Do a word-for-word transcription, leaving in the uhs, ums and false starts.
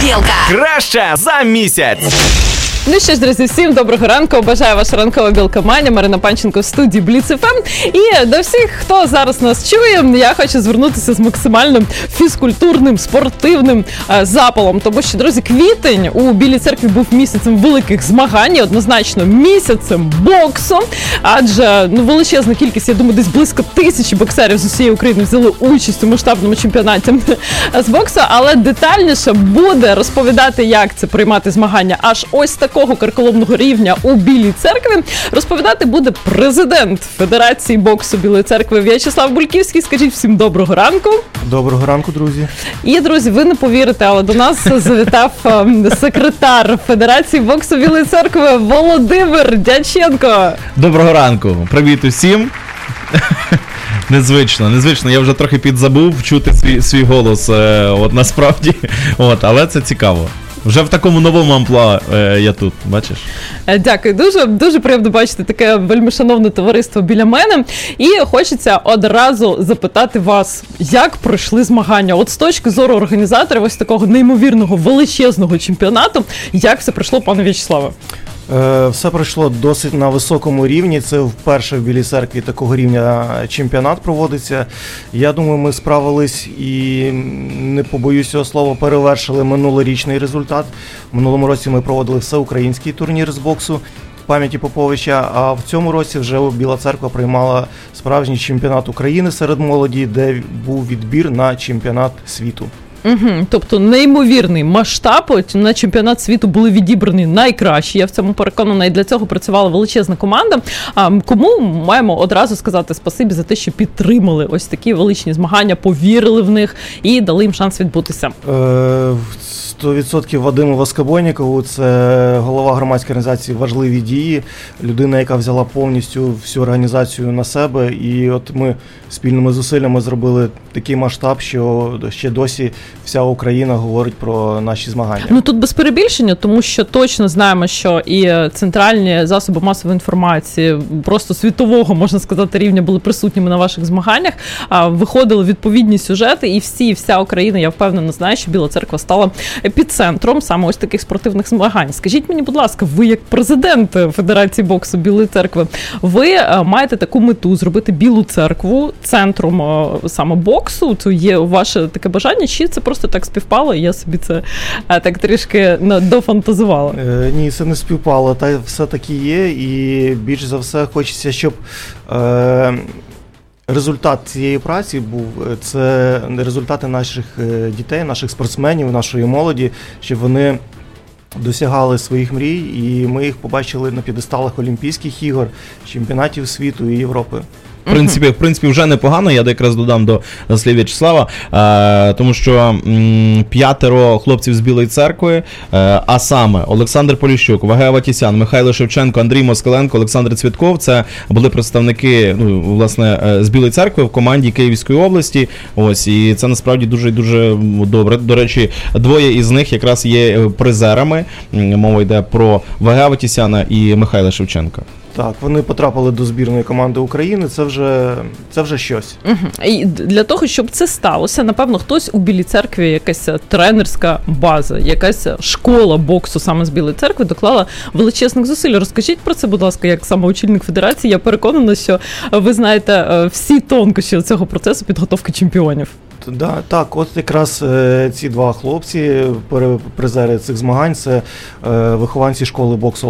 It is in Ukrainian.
Білка. Краще за місяць. Ну що ж, друзі, всім доброго ранку. Бажаю ваша ранкова білка Маня, Марина Панченко в студії Бліц еф ем. І до всіх, хто зараз нас чує, я хочу звернутися з максимальним фізкультурним, спортивним е, запалом. Тому що, друзі, квітень у Білій Церкві був місяцем великих змагань, однозначно місяцем боксу. Адже ну, величезна кількість, я думаю, десь близько тисячі боксерів з усієї України взяли участь у масштабному чемпіонаті з боксу. Але детальніше буде розповідати, як це приймати змагання аж ось так. Такого карколомного рівня у Білій Церкві розповідати буде президент Федерації боксу Білої Церкви В'ячеслав Бульківський. Скажіть всім доброго ранку. Доброго ранку, друзі. І, друзі, ви не повірите, але до нас завітав секретар Федерації боксу Білої Церкви Володимир Дяченко. Доброго ранку. Привіт усім. Незвично, незвично. Я вже трохи підзабув чути свій, свій голос, е, от насправді, от, але це цікаво. Вже в такому новому амплуа е, я тут, бачиш? Дякую, дуже, дуже приємно бачити таке вельмишановне товариство біля мене. І хочеться одразу запитати вас, як пройшли змагання? От з точки зору організаторів ось такого неймовірного, величезного чемпіонату, як все пройшло, пане В'ячеславе? Все пройшло досить на високому рівні. Це вперше в Білій Церкві такого рівня чемпіонат проводиться. Я думаю, ми справились і, не побоюсь цього слова, перевершили минулорічний результат. В минулому році ми проводили всеукраїнський турнір з боксу в пам'яті Поповича, а в цьому році вже Біла Церква приймала справжній чемпіонат України серед молоді, де був відбір на чемпіонат світу. Угу, тобто неймовірний масштаб, на чемпіонат світу були відібрані найкращі, я в цьому переконана, і для цього працювала величезна команда. А кому маємо одразу сказати спасибі за те, що підтримали ось такі величні змагання, повірили в них і дали їм шанс відбутися? сто відсотків Вадиму Воскобойнікову, це голова громадської організації «Важливі дії», людина, яка взяла повністю всю організацію на себе, і от ми спільними зусиллями зробили такий масштаб, що ще досі вся Україна говорить про наші змагання. Ну тут без перебільшення, тому що точно знаємо, що і центральні засоби масової інформації просто світового, можна сказати, рівня були присутніми на ваших змаганнях, виходили відповідні сюжети, і всі, вся Україна, я впевнена, знає, що Біла Церква стала епіцентром саме ось таких спортивних змагань. Скажіть мені, будь ласка, ви як президент Федерації боксу Білої Церкви, ви маєте таку мету зробити Білу Церкву центром саме боксу? Це є ваше таке бажання, чи це просто так співпало, і я собі це так трішки дофантазувала? Е, ні, це не співпало, та все таки є, і більш за все хочеться, щоб е, результат цієї праці був, це результати наших дітей, наших спортсменів, нашої молоді, щоб вони досягали своїх мрій, і ми їх побачили на п'єдесталах Олімпійських ігор, чемпіонатів світу і Європи. В принципі, в принципі, вже непогано, я якраз додам до слів В'ячеслава, е, тому що м, п'ятеро хлопців з Білої Церкви, е, а саме Олександр Поліщук, Ваге Аватісян, Михайло Шевченко, Андрій Москаленко, Олександр Цвітков, це були представники, ну, власне, з Білої Церкви в команді Київської області, ось, і це насправді дуже-дуже добре. До речі, двоє із них якраз є призерами, мова йде про Ваге Аватісяна і Михайла Шевченка. Так, вони потрапили до збірної команди України, це вже, це вже щось. Угу. І для того, щоб це сталося, напевно, хтось у Білій Церкві, якась тренерська база, якась школа боксу саме з Білої Церкви доклала величезних зусиль. Розкажіть про це, будь ласка, як саме очільник федерації. Я переконана, що ви знаєте всі тонкощі цього процесу підготовки чемпіонів. Да, так, от якраз е, ці два хлопці, призери цих змагань, це е, вихованці школи боксу